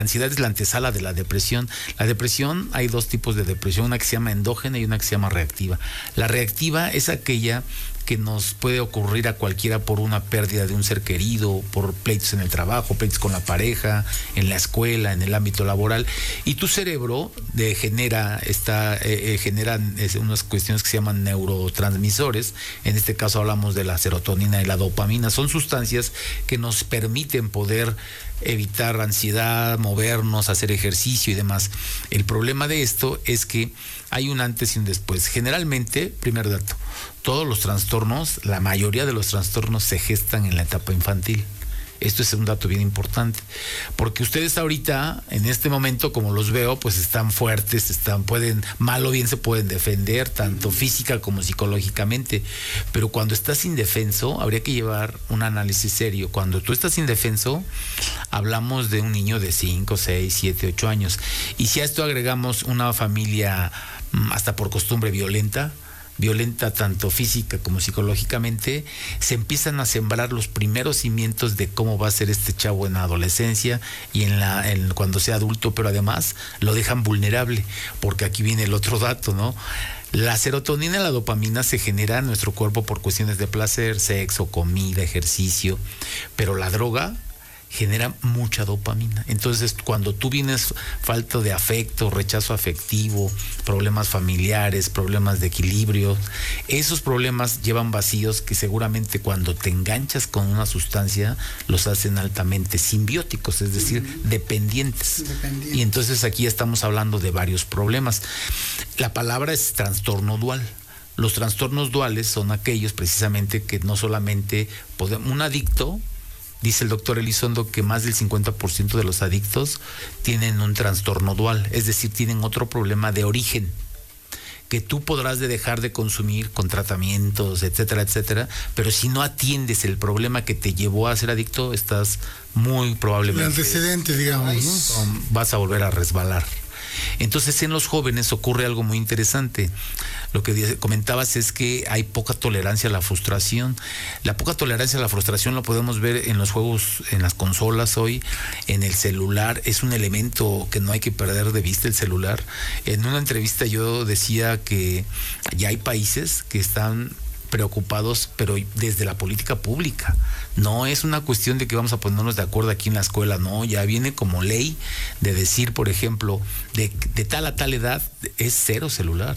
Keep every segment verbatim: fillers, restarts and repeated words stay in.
ansiedad es la antesala de la depresión. La depresión, hay dos tipos de depresión, una que se llama endógena y una que se llama reactiva. La reactiva es aquella que nos puede ocurrir a cualquiera por una pérdida de un ser querido, por pleitos en el trabajo, pleitos con la pareja, en la escuela, en el ámbito laboral, y tu cerebro de, genera, está, eh, eh, genera unas cuestiones que se llaman neurotransmisores. En este caso hablamos de la serotonina y la dopamina. Son sustancias que nos permiten poder evitar ansiedad, movernos, hacer ejercicio y demás. El problema de esto es que hay un antes y un después. Generalmente, primer dato, todos los trastornos, la mayoría de los trastornos se gestan en la etapa infantil. Esto es un dato bien importante, porque ustedes ahorita, en este momento, como los veo, pues están fuertes, están, pueden, mal o bien se pueden defender, tanto física como psicológicamente, pero cuando estás indefenso, habría que llevar un análisis serio. Cuando tú estás indefenso, hablamos de un niño de cinco, seis, siete, ocho años, y si a esto agregamos una familia hasta por costumbre violenta, violenta tanto física como psicológicamente, se empiezan a sembrar los primeros cimientos de cómo va a ser este chavo en la adolescencia y en la en, cuando sea adulto, pero además lo dejan vulnerable, porque aquí viene el otro dato, ¿no? La serotonina y la dopamina se generan en nuestro cuerpo por cuestiones de placer, sexo, comida, ejercicio, pero la droga genera mucha dopamina. Entonces, cuando tú vienes falta de afecto, rechazo afectivo, problemas familiares, problemas de equilibrio, esos problemas llevan vacíos que seguramente cuando te enganchas con una sustancia los hacen altamente simbióticos, es decir, uh-huh. dependientes. Dependiente. Y entonces aquí estamos hablando de varios problemas. La palabra es trastorno dual. Los trastornos duales son aquellos precisamente que no solamente podemos, un adicto, dice el doctor Elizondo que más del cincuenta por ciento de los adictos tienen un trastorno dual, es decir, tienen otro problema de origen, que tú podrás de dejar de consumir con tratamientos, etcétera, etcétera, pero si no atiendes el problema que te llevó a ser adicto, estás muy probablemente... El antecedente, digamos, ¿no? Vas a volver a resbalar. Entonces, en los jóvenes ocurre algo muy interesante. Lo que comentabas es que hay poca tolerancia a la frustración. La poca tolerancia a la frustración lo podemos ver en los juegos, en las consolas hoy, en el celular. Es un elemento que no hay que perder de vista, el celular. En una entrevista yo decía que ya hay países que están preocupados, pero desde la política pública. No es una cuestión de que vamos a ponernos de acuerdo aquí en la escuela, no, ya viene como ley de decir, por ejemplo, de, de tal a tal edad es cero celular.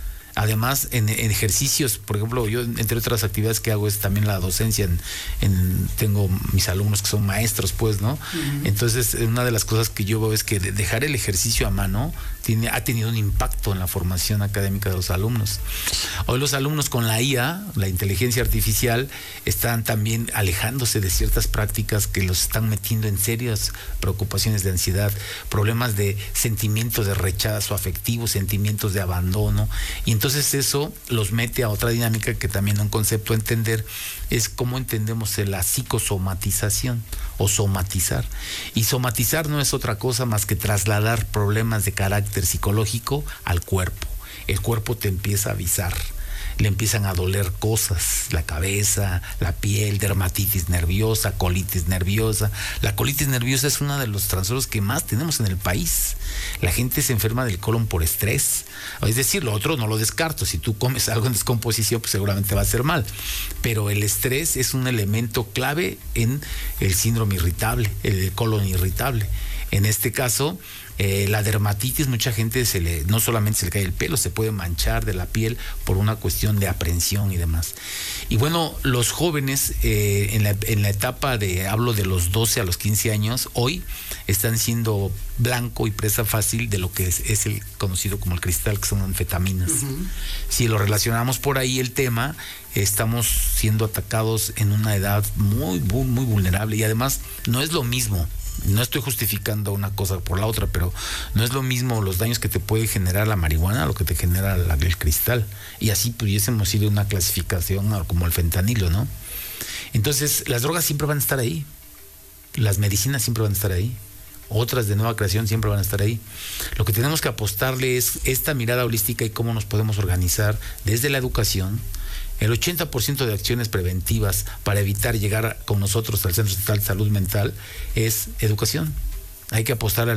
Además, en, en ejercicios, por ejemplo, yo entre otras actividades que hago es también la docencia. En, en, tengo mis alumnos que son maestros, pues, ¿no? Uh-huh. Entonces, una de las cosas que yo veo es que dejar el ejercicio a mano tiene, ha tenido un impacto en la formación académica de los alumnos. Hoy los alumnos con la I A, la inteligencia artificial, están también alejándose de ciertas prácticas que los están metiendo en serias preocupaciones de ansiedad, problemas de sentimientos de rechazo afectivo, sentimientos de abandono, y entonces Entonces eso los mete a otra dinámica que también un concepto a entender es cómo entendemos la psicosomatización o somatizar. Y somatizar no es otra cosa más que trasladar problemas de carácter psicológico al cuerpo. El cuerpo te empieza a avisar. Le empiezan a doler cosas, la cabeza, la piel, dermatitis nerviosa, colitis nerviosa. La colitis nerviosa es uno de los trastornos que más tenemos en el país. La gente se enferma del colon por estrés. Es decir, lo otro no lo descarto. Si tú comes algo en descomposición, pues seguramente va a ser mal. Pero el estrés es un elemento clave en el síndrome irritable, el colon irritable. En este caso, Eh, la dermatitis, mucha gente se le, no solamente se le cae el pelo, se puede manchar de la piel por una cuestión de aprensión y demás. Y bueno, los jóvenes eh, en, la, en la etapa de, hablo de los doce a los quince años, hoy están siendo blanco y presa fácil de lo que es, es el conocido como el cristal, que son anfetaminas. Uh-huh. Si lo relacionamos por ahí el tema, estamos siendo atacados en una edad muy, muy, muy vulnerable, y además no es lo mismo. No estoy justificando una cosa por la otra, pero no es lo mismo los daños que te puede generar la marihuana a lo que te genera la, el cristal. Y así pudiésemos ir a una clasificación como el fentanilo, ¿no? Entonces, las drogas siempre van a estar ahí. Las medicinas siempre van a estar ahí. Otras de nueva creación siempre van a estar ahí. Lo que tenemos que apostarle es esta mirada holística y cómo nos podemos organizar desde la educación. El ochenta por ciento de acciones preventivas para evitar llegar con nosotros al Centro Estatal de Salud Mental es educación. Hay que apostar al